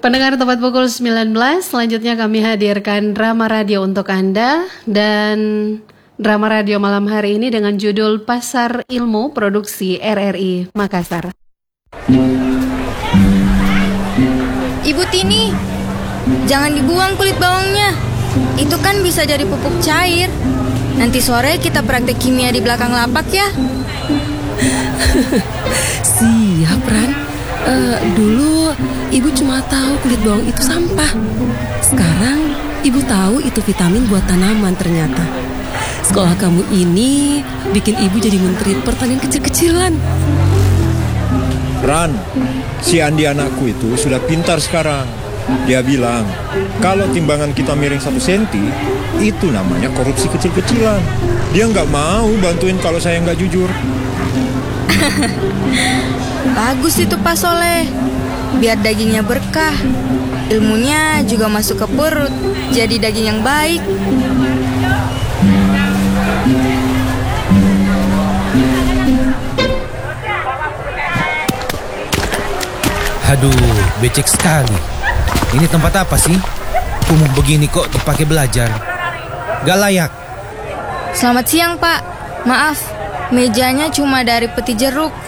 Pendengar tepat pukul 19, selanjutnya kami hadirkan drama radio untuk Anda. Dan drama radio malam hari ini dengan judul Pasar Ilmu, produksi RRI Makassar. Ibu Tini, jangan dibuang kulit bawangnya. Itu kan bisa jadi pupuk cair. Nanti sore kita praktek kimia di belakang lapak ya. Siap, Ran. Dulu ibu cuma tahu kulit bawang itu sampah. Sekarang ibu tahu itu vitamin buat tanaman ternyata. Sekolah kamu ini bikin ibu jadi menteri pertanian kecil-kecilan. Ran, si Andi anakku itu sudah pintar sekarang. Dia bilang, kalau timbangan kita miring 1 senti, itu namanya korupsi kecil-kecilan. Dia nggak mau bantuin kalau saya nggak jujur. Bagus itu Pak Soleh. Biar dagingnya berkah. Ilmunya juga masuk ke perut. Jadi daging yang baik. Aduh, becek sekali. Ini tempat apa sih? Kumuh begini kok dipakai belajar. Gak layak. Selamat siang Pak. Maaf, mejanya cuma dari peti jeruk.